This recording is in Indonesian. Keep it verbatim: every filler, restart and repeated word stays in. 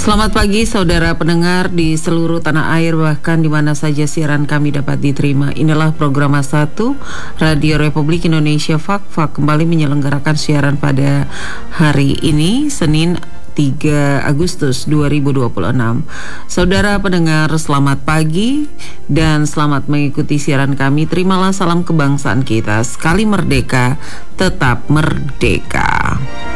Selamat pagi saudara pendengar di seluruh tanah air, bahkan di mana saja siaran kami dapat diterima. Inilah program satu Radio Republik Indonesia Fak-Fak kembali menyelenggarakan siaran pada hari ini, Senin tiga Agustus dua ribu dua puluh enam. Saudara pendengar, selamat pagi dan selamat mengikuti siaran kami. Terimalah salam kebangsaan kita. Sekali merdeka, tetap merdeka.